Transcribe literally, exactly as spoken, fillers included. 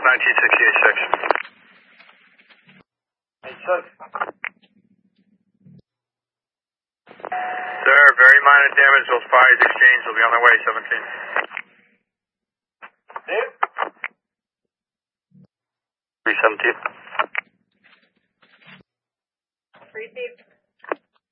nineteen sixty-eight six. eight six. Sir, very minor damage. Those fires exchanged will be on their way, seventeen. Steve? three seventeen. Three Steve.